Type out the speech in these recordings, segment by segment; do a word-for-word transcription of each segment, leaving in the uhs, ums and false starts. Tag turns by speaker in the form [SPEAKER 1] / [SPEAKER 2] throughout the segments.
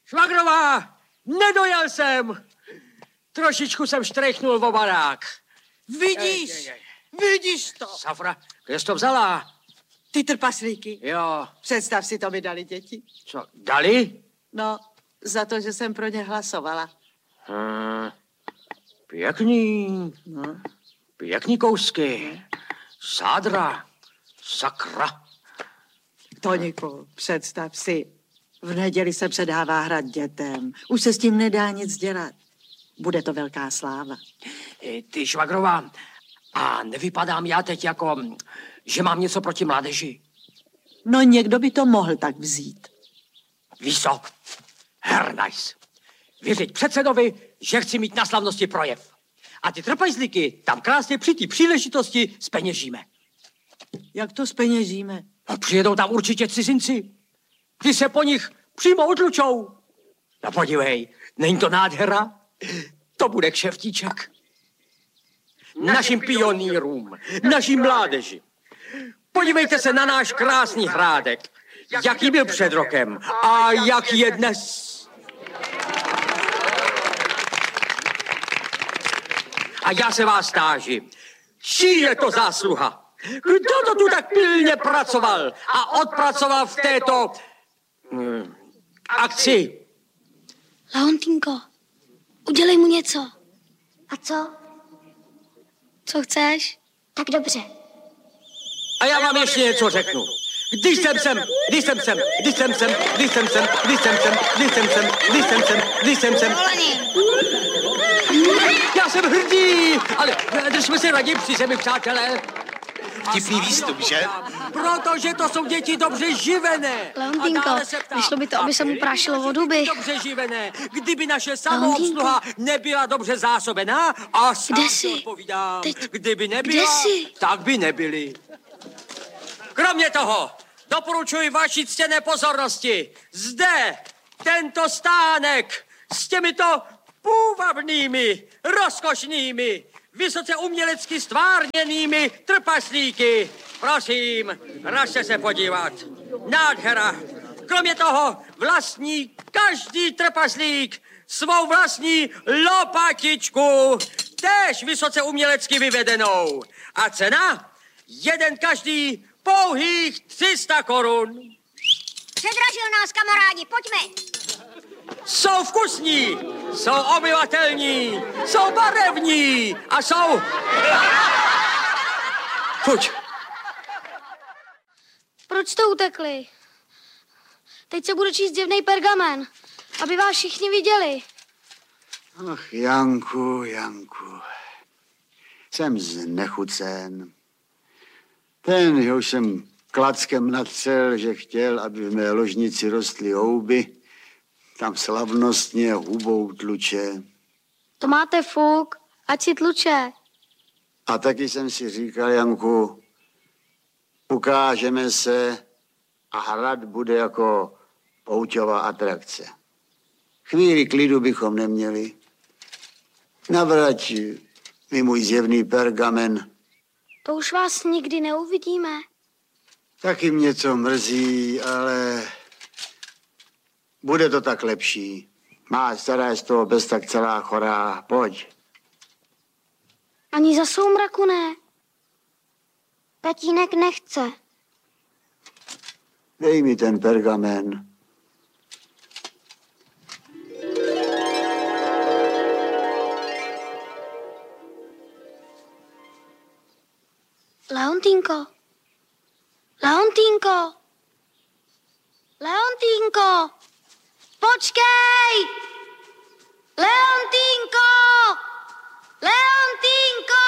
[SPEAKER 1] Švagrová, nedojel jsem. Trošičku jsem štrechnul o barák.
[SPEAKER 2] Vidíš, ej, ej, ej. vidíš to.
[SPEAKER 1] Safra, kde jsi to vzala?
[SPEAKER 2] Ty trpaslíky.
[SPEAKER 1] Jo.
[SPEAKER 2] Představ si, to mi dali děti.
[SPEAKER 1] Co, dali?
[SPEAKER 2] No, za to, že jsem pro ně hlasovala.
[SPEAKER 1] Hmm, pěkný.
[SPEAKER 2] No.
[SPEAKER 1] Pěkný kousky. Sádra. Sakra.
[SPEAKER 2] Toniku, představ si, v neděli se předává hrát dětem. Už se s tím nedá nic dělat. Bude to velká sláva.
[SPEAKER 1] Ty, Švagrová, a nevypadám já teď jako, že mám něco proti mládeži?
[SPEAKER 2] No někdo by to mohl tak vzít.
[SPEAKER 1] Víš co? Hernajs. Věřit předsedovi, že chci mít na slavnosti projev. A ty trpajzlíky tam krásně při té příležitosti zpeněžíme.
[SPEAKER 2] Jak to zpeněžíme?
[SPEAKER 1] No, přijedou tam určitě cizinci. Ty se po nich přímo odlučou. No podívej, není to nádhera? To bude kšeftíček. Našim pionýrům, naší mládeži. Podívejte se na náš krásný hrádek. Jaký byl před rokem a jaký je dnes. A já se vás táži. Čí je to zásluha? Kdo to tu tak pilně pracoval a odpracoval v této hm, akci?
[SPEAKER 3] Leontýnko, udělej mu něco.
[SPEAKER 4] A co?
[SPEAKER 3] Co chceš?
[SPEAKER 4] Tak dobře.
[SPEAKER 1] A já vám ještě něco řeknu. Když jsem sem, když jsem sem, když jsem sem, když jsem sem, když jsem sem, když jsem sem, když jsem sem, když jsem sem. Já jsem hrdý, ale držme si raději při zemi, přátelé.
[SPEAKER 5] Vtipný výstup, že?
[SPEAKER 1] Protože to jsou děti dobře živené.
[SPEAKER 3] Leontýnko, vyšlo by to, aby se mu prášilo o duby.
[SPEAKER 1] Dobře živené. Kdyby naše samoobsluha nebyla dobře zásobená, a sám si odpovídám, kdyby nebyla, tak by nebyli. Kromě toho, doporučuji vaší ctěné pozornosti. Zde tento stánek s těmito půvabnými, rozkošnými, vysoce umělecky stvárněnými trpaslíky. Prosím, ražte se podívat. Nádhera. Kromě toho vlastní každý trpaslík svou vlastní lopatičku, též vysoce umělecky vyvedenou. A cena? Jeden každý pouhých tři sta korun.
[SPEAKER 4] Předražil nás, kamarádi, pojďme.
[SPEAKER 1] Jsou vkusní, jsou obyvatelní, jsou barevní a jsou... Pojď.
[SPEAKER 3] Proč jste utekli? Teď se bude číst divnej pergamen, aby vás všichni viděli.
[SPEAKER 6] Ach, Janku, Janku, jsem znechucen. Ten, jehož jsem klackem natřel, že chtěl, aby v mé ložnici rostly houby, tam slavnostně hubou tluče.
[SPEAKER 3] To máte fuk, ať si tluče.
[SPEAKER 6] A taky jsem si říkal, Janku, ukážeme se a hrad bude jako pouťová atrakce. Chvíli klidu bychom neměli. Navrať mi můj zjevný pergamen.
[SPEAKER 3] To už vás nikdy neuvidíme.
[SPEAKER 6] Taky mě to mrzí, ale bude to tak lepší. Má stará je z toho bez tak celá chorá. Pojď.
[SPEAKER 3] Ani za soumraku ne.
[SPEAKER 4] Tatínek nechce.
[SPEAKER 6] Dej mi ten pergamen.
[SPEAKER 3] Leontýnko. Leontýnko. Leontýnko. Počkej! Leontýnko! Leontýnko!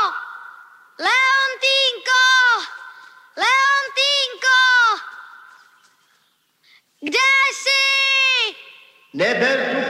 [SPEAKER 3] Leontýnko! Leontýnko! Kde jsi?
[SPEAKER 5] Neber tu